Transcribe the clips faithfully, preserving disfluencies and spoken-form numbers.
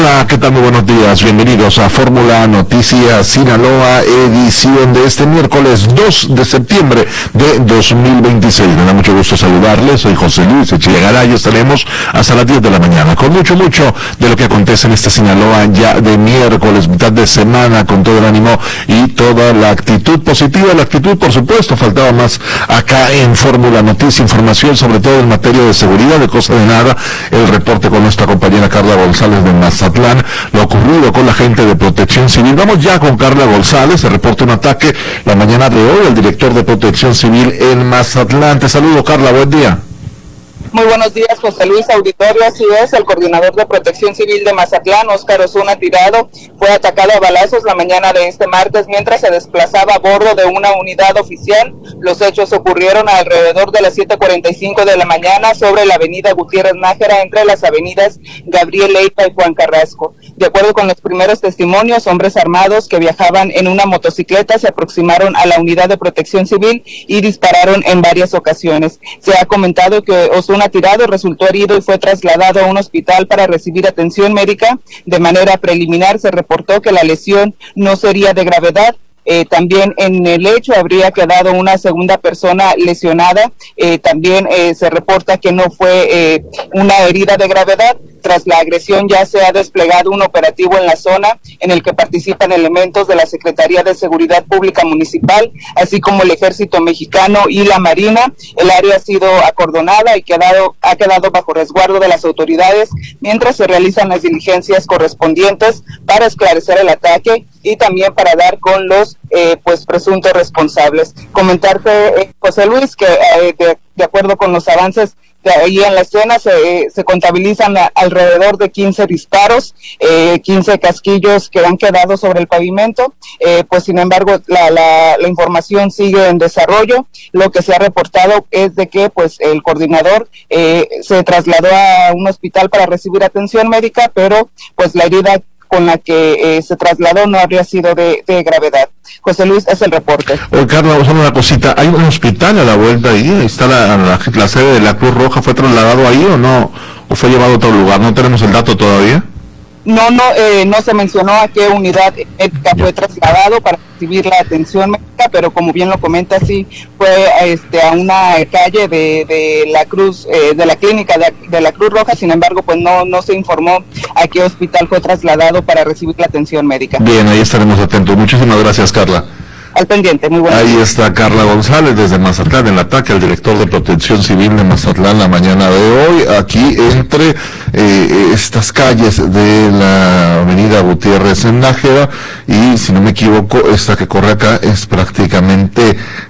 Hola, ¿qué tal? Muy buenos días. Bienvenidos a Fórmula Noticias Sinaloa, edición de este miércoles dos de septiembre de dos mil veintiséis. Me da mucho gusto saludarles. Soy José Luis Echegaray. Estaremos hasta las diez de la mañana con mucho, mucho de lo que acontece en este Sinaloa ya de miércoles, mitad de semana, con todo el ánimo y toda la actitud positiva. La actitud, por supuesto, faltaba más acá en Fórmula Noticias. Información sobre todo en materia de seguridad, de cosa de nada. El reporte con nuestra compañera Carla González de Mazatlán, lo ocurrido con la gente de Protección Civil. Vamos ya con Carla González. Se reporta un ataque la mañana de hoy al director de Protección Civil en Mazatlán. Te saludo, Carla, buen día. Muy buenos días, José Luis Auditorio. Así es, el coordinador de Protección Civil de Mazatlán, Óscar Osuna Tirado, fue atacado a balazos la mañana de este martes mientras se desplazaba a bordo de una unidad oficial. Los hechos ocurrieron alrededor de las siete cuarenta y cinco de la mañana sobre la avenida Gutiérrez Nájera, entre las avenidas Gabriel Leiva y Juan Carrasco. De acuerdo con los primeros testimonios, hombres armados que viajaban en una motocicleta se aproximaron a la unidad de Protección Civil y dispararon en varias ocasiones. Se ha comentado que Osuna Tirado resultó herido y fue trasladado a un hospital para recibir atención médica. De manera preliminar se reportó que la lesión no sería de gravedad. Eh, también en el hecho habría quedado una segunda persona lesionada. Eh, también eh, se reporta que no fue eh, una herida de gravedad. Tras la agresión ya se ha desplegado un operativo en la zona en el que participan elementos de la Secretaría de Seguridad Pública Municipal, así como el Ejército Mexicano y la Marina. El área ha sido acordonada y quedado, ha quedado bajo resguardo de las autoridades mientras se realizan las diligencias correspondientes para esclarecer el ataque y también para dar con los eh, pues presuntos responsables. Comentarte, eh, José Luis, que eh, de, de acuerdo con los avances de ahí en la escena se, eh, se contabilizan a, alrededor de quince disparos, eh, quince casquillos que han quedado sobre el pavimento, eh, pues sin embargo la, la, la información sigue en desarrollo. Lo que se ha reportado es de que pues el coordinador eh, se trasladó a un hospital para recibir atención médica, pero pues la herida con la que eh, se trasladó no habría sido de, de gravedad. José Luis, es el reporte. Oye, Carla, vamos a hacer una cosita. ¿Hay un hospital a la vuelta ahí? Ahí está la, la, la sede de la Cruz Roja. ¿Fue trasladado ahí o no? ¿O fue llevado a otro lugar? ¿No tenemos el dato todavía? No, no, eh, no se mencionó a qué unidad médica fue trasladado para recibir la atención médica, pero como bien lo comenta, sí fue este, a una calle de, de la Cruz, eh, de la clínica de, de la Cruz Roja. Sin embargo, pues no, no se informó a qué hospital fue trasladado para recibir la atención médica. Bien, ahí estaremos atentos. Muchísimas gracias, Carla. Al pendiente, muy bueno. Ahí está Carla González desde Mazatlán, el ataque al director de Protección Civil de Mazatlán la mañana de hoy, aquí entre eh, estas calles de la avenida Gutiérrez en Nájera, y si no me equivoco, esta que corre acá es prácticamente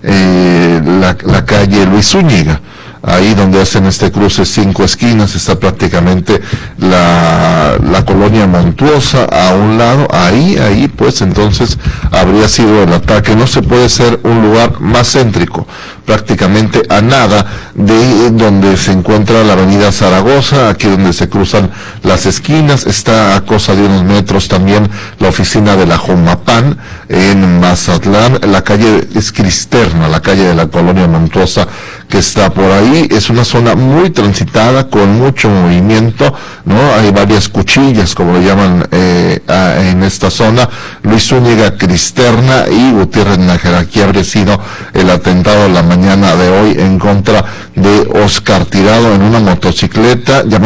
eh, la, la calle Luis Zúñiga. Ahí donde hacen este cruce cinco esquinas está prácticamente la, la colonia Montuosa a un lado. Ahí, ahí pues entonces habría sido el ataque. No se puede ser un lugar más céntrico, prácticamente a nada de donde se encuentra la avenida Zaragoza, aquí donde se cruzan las esquinas. Está a cosa de unos metros también la oficina de la Jomapán en Mazatlán. La calle es Cristerna, la calle de la colonia Montuosa que está por ahí. Es una zona muy transitada, con mucho movimiento, ¿no? Hay varias cuchillas, como lo llaman eh, a, en esta zona. Luis Zúñiga, Cristerna y Gutiérrez Nájera. Aquí habría sido el atentado la mañana de hoy en contra de Óscar Tirado en una motocicleta.